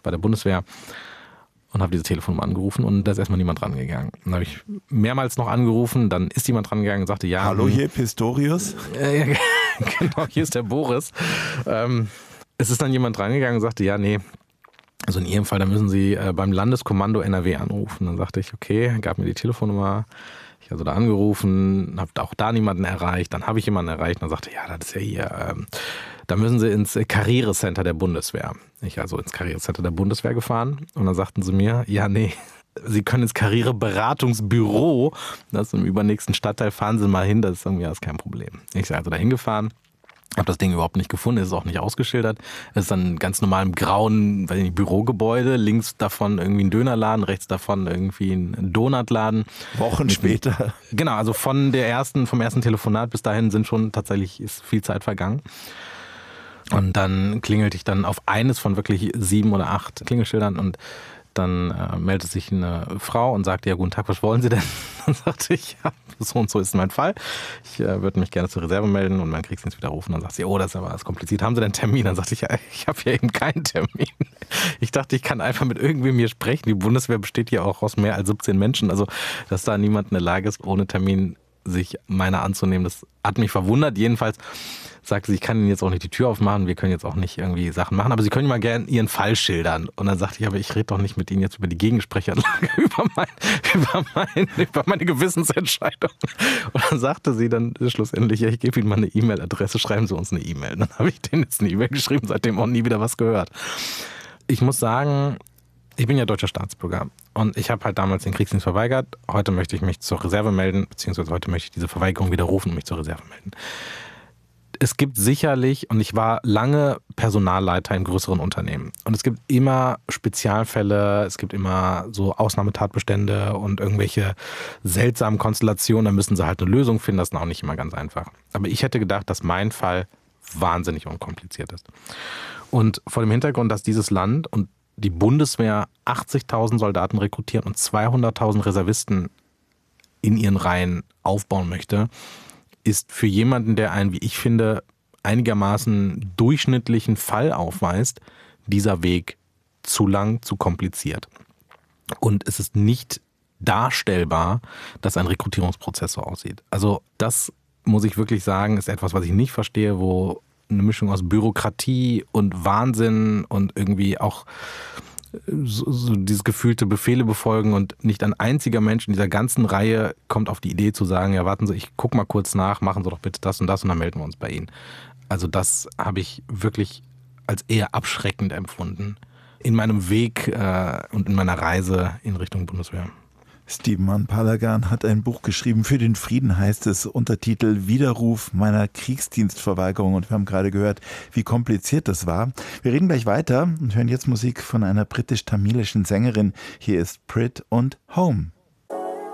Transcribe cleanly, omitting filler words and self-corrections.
bei der Bundeswehr und habe diese Telefonnummer angerufen und da ist erstmal niemand rangegangen. Dann habe ich mehrmals noch angerufen, dann ist jemand rangegangen und sagte, ja. Hallo, hier Pistorius? Genau, hier ist der Boris. Es ist dann jemand rangegangen und sagte, ja, nee, also in Ihrem Fall, da müssen Sie beim Landeskommando NRW anrufen. Dann sagte ich, okay, gab mir die Telefonnummer. Ich also da angerufen, habe auch da niemanden erreicht. Dann habe ich jemanden erreicht und dann sagte, ja, das ist ja hier, da müssen Sie ins Karrierecenter der Bundeswehr. Ich also ins Karrierecenter der Bundeswehr gefahren und dann sagten sie mir, ja, nee, Sie können ins Karriereberatungsbüro, das ist im übernächsten Stadtteil, fahren Sie mal hin, das ist irgendwie alles kein Problem. Ich bin also da hingefahren. Habe das Ding überhaupt nicht gefunden, es ist auch nicht ausgeschildert. Es ist dann ganz normal im grauen, weiß nicht, Bürogebäude, links davon irgendwie ein Dönerladen, rechts davon irgendwie ein Donutladen. Wochen später. Genau, also vom ersten Telefonat bis dahin ist viel Zeit vergangen. Und dann klingelte ich dann auf eines von wirklich 7 oder 8 Klingelschildern und dann meldete sich eine Frau und sagte, ja, guten Tag, was wollen Sie denn? Dann sagte ich, ja, so und so ist mein Fall. Ich würde mich gerne zur Reserve melden und meinen Kriegsdienst widerrufen. Dann sagt sie, oh, das ist aber alles kompliziert. Haben Sie denn einen Termin? Dann sagte ich, ja, ich habe ja eben keinen Termin. Ich dachte, ich kann einfach mit irgendwem hier sprechen. Die Bundeswehr besteht ja auch aus mehr als 17 Menschen. Also, dass da niemand in der Lage ist, ohne Termin sich meiner anzunehmen, das hat mich verwundert. Jedenfalls sagte sie, ich kann Ihnen jetzt auch nicht die Tür aufmachen, wir können jetzt auch nicht irgendwie Sachen machen, aber Sie können mal gerne Ihren Fall schildern. Und dann sagte ich, aber ich rede doch nicht mit Ihnen jetzt über die Gegensprechanlage, über meine Gewissensentscheidung. Und dann sagte sie dann schlussendlich, ja, ich gebe Ihnen mal eine E-Mail-Adresse, schreiben Sie uns eine E-Mail. Dann habe ich denen jetzt eine E-Mail geschrieben, seitdem auch nie wieder was gehört. Ich muss sagen, ich bin ja deutscher Staatsbürger und ich habe halt damals den Kriegsdienst verweigert. Heute möchte ich mich zur Reserve melden, beziehungsweise heute möchte ich diese Verweigerung widerrufen und mich zur Reserve melden. Es gibt sicherlich, und ich war lange Personalleiter in größeren Unternehmen, und es gibt immer Spezialfälle, es gibt immer so Ausnahmetatbestände und irgendwelche seltsamen Konstellationen, da müssen sie halt eine Lösung finden, das ist auch nicht immer ganz einfach. Aber ich hätte gedacht, dass mein Fall wahnsinnig unkompliziert ist. Und vor dem Hintergrund, dass dieses Land und die Bundeswehr 80.000 Soldaten rekrutieren und 200.000 Reservisten in ihren Reihen aufbauen möchte, ist für jemanden, der einen, wie ich finde, einigermaßen durchschnittlichen Fall aufweist, dieser Weg zu lang, zu kompliziert. Und es ist nicht darstellbar, dass ein Rekrutierungsprozess so aussieht. Also das, muss ich wirklich sagen, ist etwas, was ich nicht verstehe, wo eine Mischung aus Bürokratie und Wahnsinn und irgendwie auch so dieses gefühlte Befehle befolgen und nicht ein einziger Mensch in dieser ganzen Reihe kommt auf die Idee zu sagen, ja, warten Sie, ich gucke mal kurz nach, machen Sie doch bitte das und dann melden wir uns bei Ihnen. Also das habe ich wirklich als eher abschreckend empfunden in meinem Weg und in meiner Reise in Richtung Bundeswehr. Stephen Palagan hat ein Buch geschrieben, für den Frieden heißt es, Untertitel Widerruf meiner Kriegsdienstverweigerung. Und wir haben gerade gehört, wie kompliziert das war. Wir reden gleich weiter und hören jetzt Musik von einer britisch-tamilischen Sängerin. Hier ist Prit und Home.